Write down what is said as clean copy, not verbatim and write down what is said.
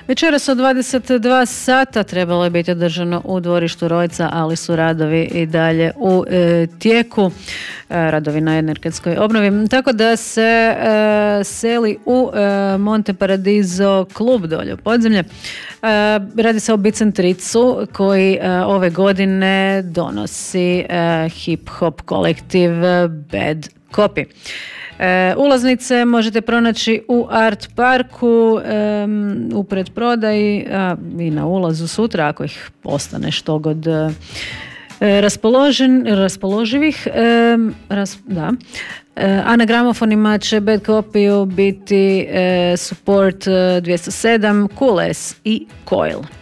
Večeras od 22 sata trebalo je biti održano u dvorištu Rojca, ali su radovi i dalje u tijeku, radovi na energetskoj obnovi, tako da se seli u Monte Paradiso klub dolje u podzemlje. Radi se o bicentricu koji ove godine donosi hip-hop kolektiv Bad Copy. Ulaznice možete pronaći u Art Parku u predprodaji i na ulazu sutra ako ih ostane što god raspoloživih. A na gramofonima će Bad Copy biti Support 207, Cool S i Coil.